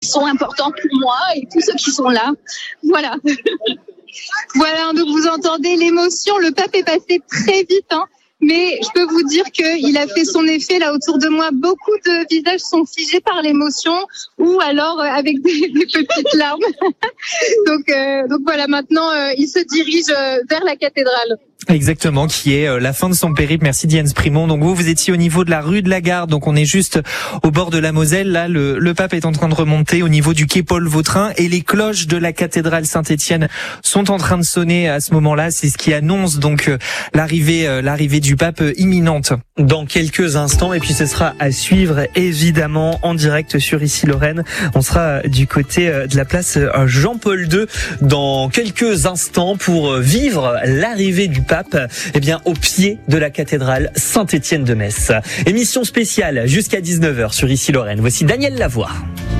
sont importants pour moi et tous ceux qui sont là. Voilà. Voilà, donc vous entendez l'émotion. Le pape est passé très vite, hein. Mais je peux vous dire qu'il a fait son effet là autour de moi. Beaucoup de visages sont figés par l'émotion ou alors avec des petites larmes. donc voilà, maintenant il se dirige vers la cathédrale. Exactement, qui est la fin de son périple. Merci Diane Primon. Donc vous étiez au niveau de la rue de la Gare, donc on est juste au bord de la Moselle. Là, le pape est en train de remonter au niveau du quai Paul-Vautrin et les cloches de la cathédrale Saint-Étienne sont en train de sonner à ce moment-là. C'est ce qui annonce donc l'arrivée du pape imminente. Dans quelques instants, et puis ce sera à suivre évidemment en direct sur Ici Lorraine. On sera du côté de la place Jean-Paul II dans quelques instants pour vivre l'arrivée du pape au pied de la cathédrale Saint-Étienne de Metz. Émission spéciale jusqu'à 19h sur Ici Lorraine. Voici Daniel Lavoie.